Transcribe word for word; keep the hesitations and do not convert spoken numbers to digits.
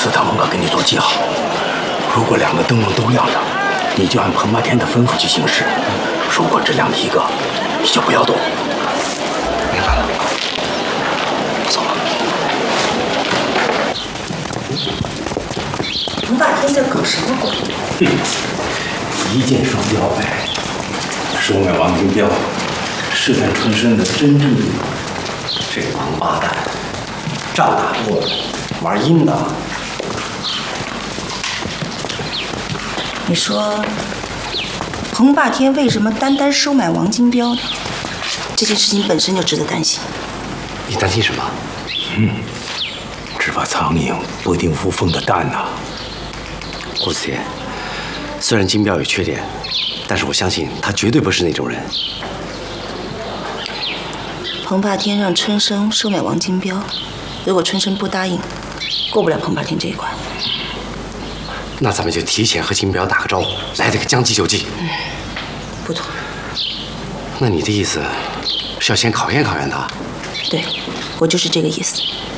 司他们可给你做记号，如果两个灯笼都亮着，你就按彭八天的吩咐去行事；如果只亮一个，你就不要动。 明白了。走了。 彭霸天在搞什么鬼？ 哼，一箭双雕呗。收买王金彪，试探春生的真正意图。 这个王八蛋，仗打多了，玩阴的。 你说，彭霸天为什么单单收买王金彪呢？这件事情本身就值得担心。 你担心什么？ 嗯，只怕苍蝇不叮无缝的蛋呐、啊。 顾子天，虽然金彪有缺点，但是我相信他绝对不是那种人。 彭霸天让春生收买王金彪，如果春生不答应，过不了彭霸天这一关。 那咱们就提前和金彪打个招呼，来这个将计就计。 嗯，不妥。 那你的意思是要先考验考验他？ 对，我就是这个意思。